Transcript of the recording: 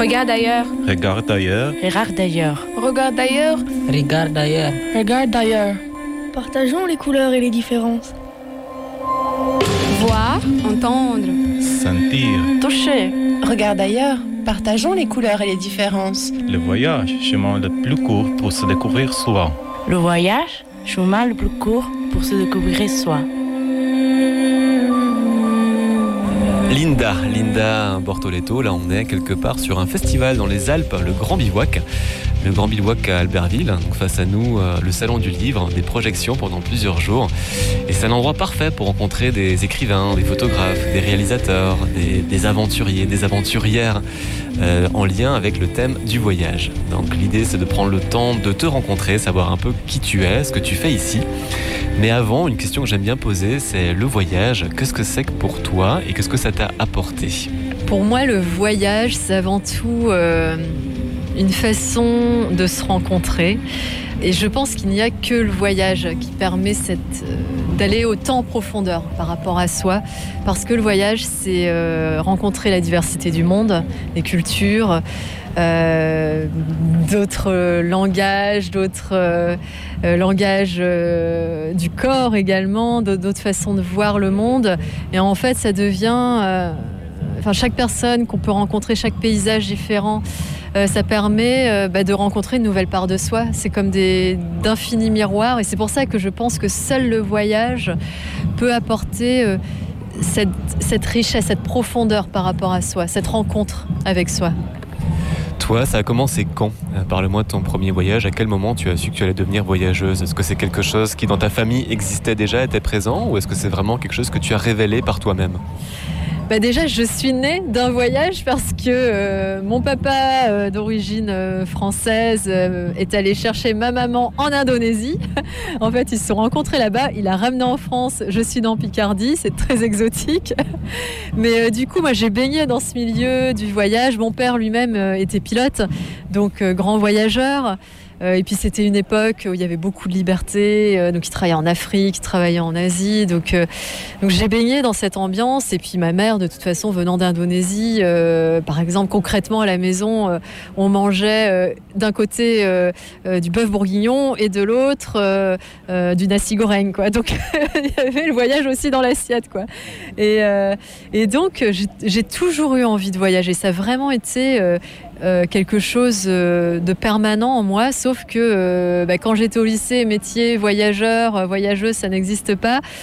Regarde ailleurs. Regarde ailleurs. Regarde ailleurs. Regarde ailleurs. Regarde ailleurs. Regarde ailleurs. Partageons les couleurs et les différences. Voir, entendre. Sentir. Toucher. Regarde ailleurs. Partageons les couleurs et les différences. Le voyage, chemin le plus court pour se découvrir soi. Le voyage, chemin le plus court pour se découvrir soi. Linda Bortoletto, là on est quelque part sur un festival dans les Alpes, le Grand Bivouac. Le Grand Bivouac à Albertville, donc face à nous le Salon du Livre, des projections pendant plusieurs jours. Et c'est un endroit parfait pour rencontrer des écrivains, des photographes, des réalisateurs, des aventuriers, des aventurières en lien avec le thème du voyage. Donc l'idée c'est de prendre le temps de te rencontrer, savoir un peu qui tu es, ce que tu fais ici. Mais avant, une question que j'aime bien poser, c'est le voyage. Qu'est-ce que c'est que pour toi et qu'est-ce que ça t'a apporté ? Pour moi, le voyage, c'est avant tout une façon de se rencontrer. Et je pense qu'il n'y a que le voyage qui permet d'aller autant en profondeur par rapport à soi. Parce que le voyage, c'est rencontrer la diversité du monde, les cultures, d'autres langages, d'autres langages du corps également, d'autres façons de voir le monde. Et en fait, ça devient... chaque personne qu'on peut rencontrer, chaque paysage différent, ça permet de rencontrer une nouvelle part de soi. C'est comme d'infinis miroirs. Et c'est pour ça que je pense que seul le voyage peut apporter cette richesse, cette profondeur par rapport à soi, cette rencontre avec soi. Toi, ça a commencé quand ? Parle-moi de ton premier voyage. À quel moment tu as su que tu allais devenir voyageuse ? Est-ce que c'est quelque chose qui dans ta famille existait déjà, était présent ? Ou est-ce que c'est vraiment quelque chose que tu as révélé par toi-même ? Déjà, je suis née d'un voyage parce que mon papa, d'origine française, est allé chercher ma maman en Indonésie. En fait, ils se sont rencontrés là-bas. Il l'a ramenée en France. Je suis dans Picardie. C'est très exotique. Mais du coup, moi, j'ai baigné dans ce milieu du voyage. Mon père lui-même était pilote, donc grand voyageur. Et puis c'était une époque où il y avait beaucoup de liberté, donc il travaillait en Afrique, il travaillait en Asie, donc j'ai baigné dans cette ambiance. Et puis ma mère, de toute façon, venant d'Indonésie, par exemple, concrètement à la maison, on mangeait d'un côté du bœuf bourguignon et de l'autre du nasi goreng, quoi. Donc il y avait le voyage aussi dans l'assiette, quoi. Et donc j'ai toujours eu envie de voyager. Ça a vraiment été quelque chose de permanent en moi, sauf que quand j'étais au lycée, métier voyageur, voyageuse, ça n'existe pas.